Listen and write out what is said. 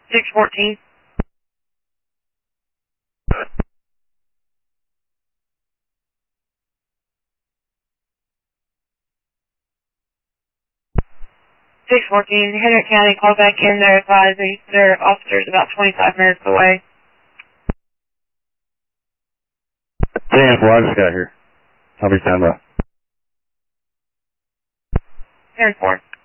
614. Henry County, call back in. They're advising their officers about 25 minutes away. 10-4, I just got here. I'll be standing by. 10-4.